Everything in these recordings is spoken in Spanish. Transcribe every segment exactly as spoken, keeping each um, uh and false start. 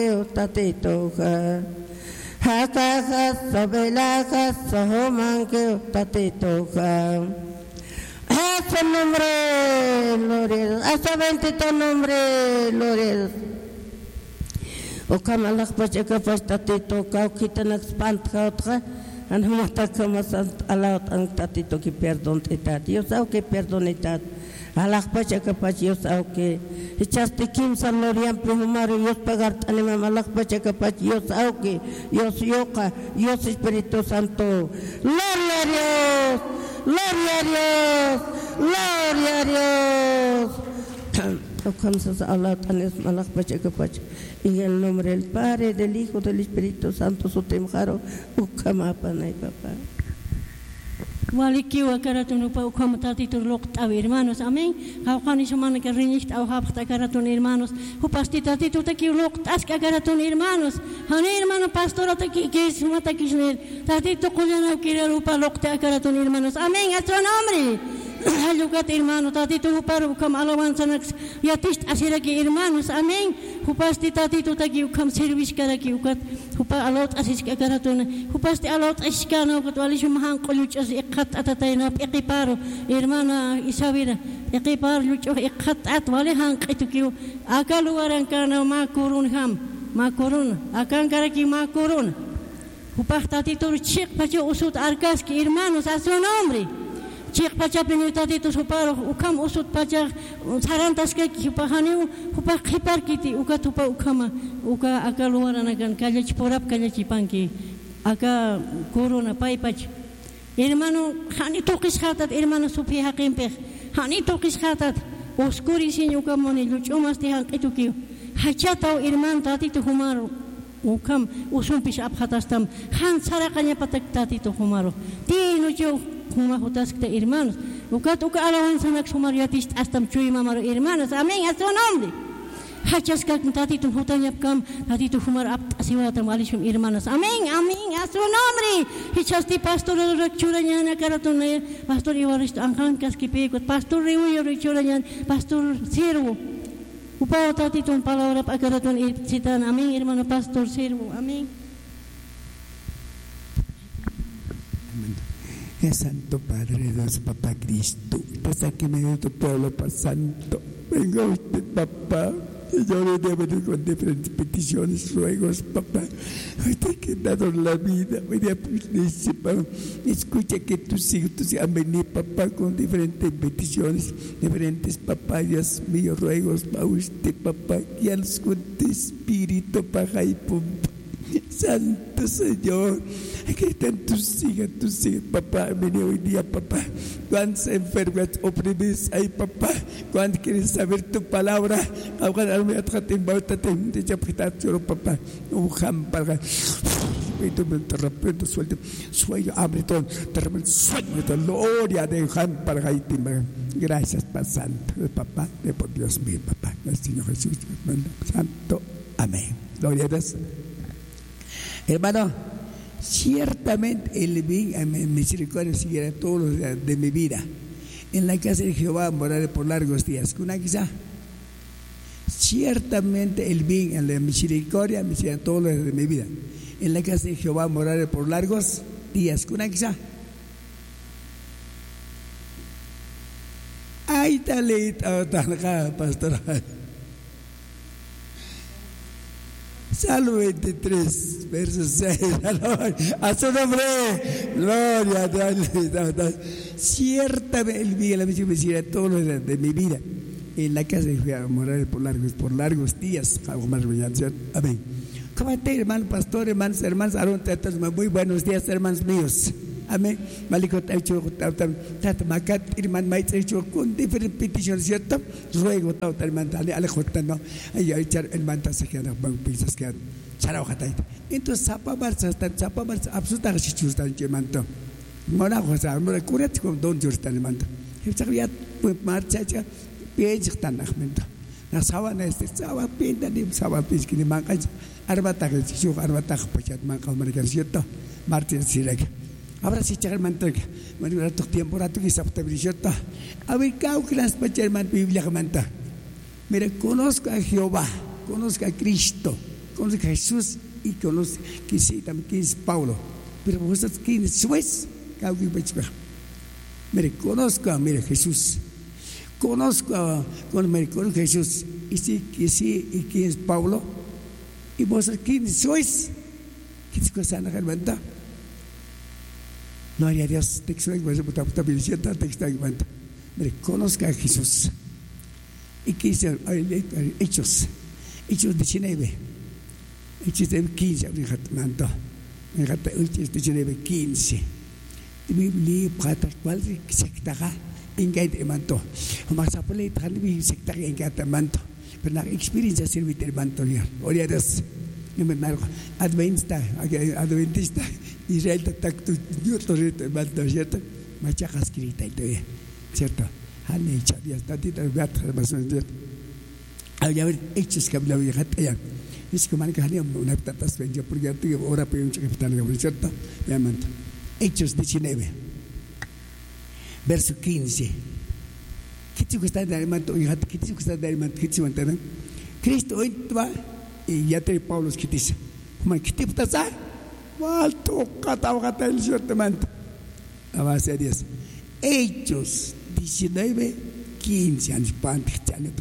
tatitoka hakakas sabelakas sahomanke tatitoka hasta nombre Loredo hasta veintito nombre Loredo o kamalak pachaka pas tatitoka ukitanak spantka otra anamata kamas alaut ang tatitoki perdon etat Dios au que perdon etat alak pachaka pas Dios au que echaste quince Lorian primero Dios pagar anima malak pachaka pas Dios au que Dios yoka Dios Espíritu Santo gloria a Dios gloria a Dios gloria a Dios alcanzas Allah tanes malak pachaka pas en el nombre del Padre del Hijo del Espíritu Santo sotemjaro ukamapanay papá Walikiwa karatun upa ukama tatitur lokt au hermanos, amén. Kaukani sumana que rinicht au hapta karatun hermanos. Upasti tatitur taki lokt aska karatun hermanos. Hane hermano pastora taki que sumata kishner. Tatitur kuyana kira upa lokt karatun hermanos. Amén. A su nombre. Halukat hermano tatitur upar ukam alabanza nax yatist asiraki hermanos. Amén. Upasti tatitur taki ukam service karaki ukat upa alot asis karatun. Upasti alot askana ukat walishum han quluch as iqat atatayna iqiparo hermana Isabela iqipar lucho iqat at wale han qitukiu akalu waran kana ma kurun ham ma kurun akan karaki ma kurun upastatitur chik pacho usut arkaski hermanos a su nombre chik pacha penitatitus uparo ukam usut pacha sarantas ke upahaniu upah khipar kiti ukat upa ukama uka akalu waran akan kallach porap kallach panki aka kuruna pai pach hermano hani toqis khatat hermano supi hakim peh hani toqis khatat oscuri sinyo kamoni luchumas te hanqituki hachata hermano tati to humaro ukam usum pish abhatastam han saraqanya patak tati to humaro tino jo huma hutas te hermanos ukat uka alawanza nak sumariatis astam chui mamaro hermanos amén a su nombre hachas kak tati to hutanya kam tati to humar ab asiwata malishum hermanos amén amén a su nombre hichasti pastor rechuranya na karatun pastor iwarist angkan kaskipe pastor riu rechuranya pastor sirvo upao tati to palabra akaratun citan amén hermano pastor sirvo amén. Es Santo Padre Dios, Papá Cristo, estás aquí en medio de tu pueblo, Padre Santo. Venga usted, papá. Y yo le debo con diferentes peticiones, ruegos, papá. Usted que ha dado la vida, hoy día papá, escucha que tus hijos tus hijos han venido, papá, con diferentes peticiones, diferentes, papá, Dios mío, ruegos para usted, papá, guíanos con tu espíritu, papá, y pumpa. Santo Señor, aquí están tus hijas, tus hijas, papá, han venido hoy día, papá. Cuántas enfermedades oprimidas hay, papá. Cuántas quieren saber tu palabra. Ahora, al menos, te invito a te chapitar, papá. Un jam para Espíritu de repente suelta, sueño, abre todo, de repente sueño, gloria de jam para Haití. Gracias, Padre Santo, papá, de por Dios mío, papá. El Señor Jesús, Santo, amén. Gloria a Dios. Hermano, ciertamente el bien en misericordia siguiera todos los días de mi vida. En la casa de Jehová moraré por largos días. ¿Una quizá? Ciertamente el bien en la misericordia me siguiera todos los días de mi vida. En la casa de Jehová moraré por largos días. ¿Una quizá? Ay, talita, talca, pastor. Salmo veintitrés, verso seis, a su nombre, gloria a Dios. Ciertamente el bien, la misericordia, todos los días de mi vida, en la casa de Jehová morar por largos, por largos días. Amén. ¿Cómo están, hermano pastor, hermanos, hermanos? Muy buenos días, hermanos míos. Amén. Malikot hecho tata makat irman maitz hecho con diferentes peticiones, ¿cierto? Ruego tata hermano dale alejota no. Ay ay char hermano se queda bang pisas que charao hatai. Entonces sapa barsa hasta sapa barsa absoluta chichustan hermano. Mona cosa, mona curat con don justan hermano. Y sabía pues marcha cha pej tan ahmento. Na sawana este sawa pinta ni sawa pej que ni manca arbata que chichu arbata pachat manca marca, ¿cierto? Martín Sirek. Ahora sí, chaval, mantra, bueno, rato tiempo, rato que se abrió. A ver, ¿qué clase para el Biblia que manta? Mira, conozca a Jehová, conozca a Cristo, conoce a Jesús y conoce que sí, también quién es Pablo. Pero vosotros, ¿quién es? Mire, conozco a mire, Jesús. Conozco a mire, conozco a Jesús. Y sí, que sí, y quién es Pablo. Y vosotros, ¿quién sois? ¿Quién es cosa hermana? No haría Dios, te extraño, te extraño, te extraño. Mire, conozca a Jesús. ¿Y qué dice? Hechos. Hechos diecinueve. Hechos quince. Hechos diecinueve, quince. Biblia, para cuál sectaga, ingay de manto. Más apole, tan bien sectaga ingay de manto. Pero la experiencia sirve de manto ya. Oye, Dios. Yo me narco. Adventista, Adventista. Israel te tacto, yo torre de manto, ¿cierto? Machajas escrita y te ¿cierto? Han hecho, ya está, tita, gata, más o menos. Había hechos que hablaba de gata ya. Es que man que había una tatas, yo porque ya tuve hora para un chiquitán, ¿cierto? Ya manto. Hechos diecinueve, verso quince. ¿Qué te gusta de manto? ¿Qué te gusta de manto? ¿Qué te gusta de manto? Cristo hoy va y ya te Pablo que dice, ¿qué te gusta? Malto, cata, cata, el cierto manto. Vamos a Dios. Hechos diecinueve, quince años, pantes, años,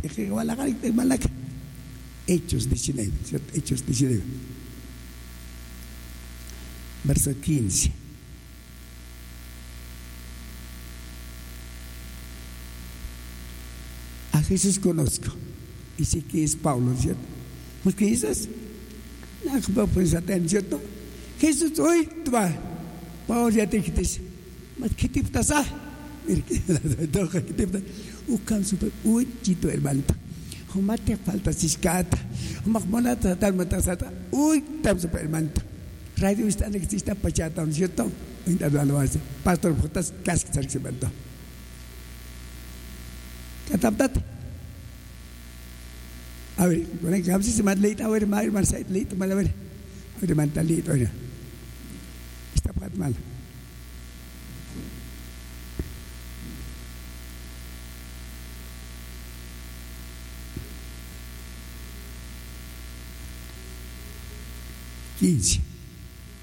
Hechos diecinueve, ¿cierto? Hechos diecinueve, verso quince. A Jesús conozco, y sé que es Pablo, ¿cierto? Porque Jesús, no puedo pensar, ¿cierto? Jesús hoy tú vas, Pablo ya te dice, ¿qué te pasa? Mira, ¿qué te pasa? Ucan super, uy, chito hermano. Humate falta ciscata, humacmonata, tal matasata, uy, tam super hermano. Radio está en exista pachata, ¿cierto? Pastor, ¿cuántas casas se inventó? Kataptat. A ver, bueno, que habsi se manda leite, a ver, mal, mal, side leite, mal, a ver, a ver, manda leite, oye, está pat mal. quince.